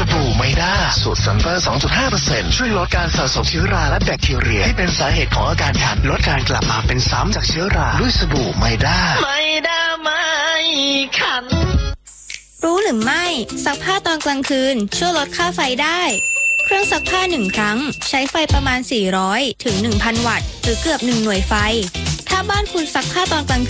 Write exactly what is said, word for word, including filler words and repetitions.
บู่ไมด้าสูตรซัลเฟอร์ สองจุดห้าเปอร์เซ็นต์ ช่วยลดการสะสมเชื้อราและแบคทีเรียที่เป็นสาเหตุของอาการคันลดการกลับมาเป็นซ้ำจากเชื้อราด้วยสบู่ไมด้าไมด้าไม่คันรู้หรือไม่ซักผ้าตอนกลางคืนช่วยลดค่าไฟได้เครื่องซักผ้าหนึ่งครั้งใช้ไฟประมาณสี่ร้อยถึง หนึ่งพัน วัตต์หรือเกือบหนึ่งหน่วยไฟถ้าบ้านคุณซักผ้าตอนกลาง